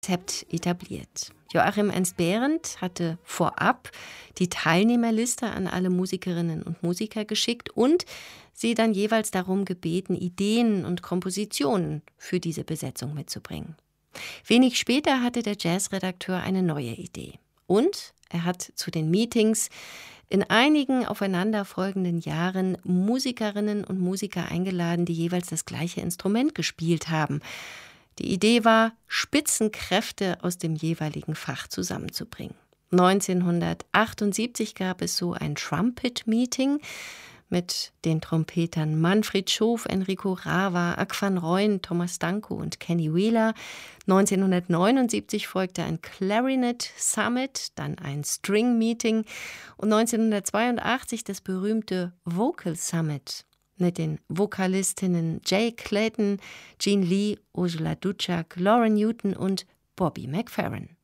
Konzept etabliert. Joachim Ernst Behrendt hatte vorab die Teilnehmerliste an alle Musikerinnen und Musiker geschickt und sie dann jeweils darum gebeten, Ideen und Kompositionen für diese Besetzung mitzubringen. Wenig später hatte der Jazzredakteur eine neue Idee. Und er hat zu den Meetings in einigen aufeinanderfolgenden Jahren Musikerinnen und Musiker eingeladen, die jeweils das gleiche Instrument gespielt haben. Die Idee war, Spitzenkräfte aus dem jeweiligen Fach zusammenzubringen. 1978 gab es so ein Trumpet-Meeting mit den Trompetern Manfred Schof, Enrico Rava, Ak van Rooyen, Thomas Danko und Kenny Wheeler. 1979 folgte ein Clarinet Summit, dann ein String Meeting und 1982 das berühmte Vocal Summit mit den Vokalistinnen Jay Clayton, Gene Lee, Ursula Ducak, Lauren Newton und Bobby McFerrin.